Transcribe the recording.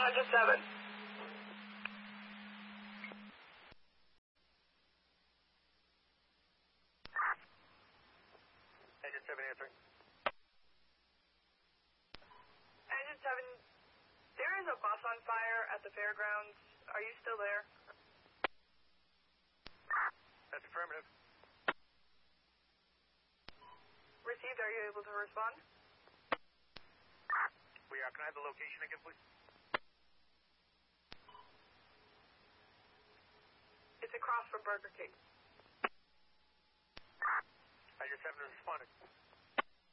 Agent 7. Agent 7 answering. Agent 7, there is a bus on fire at the fairgrounds. Are you still there? That's affirmative. Received, are you able to respond? We are. Can I have the location again, please? It's across from Burger King. Agent 7 is responding.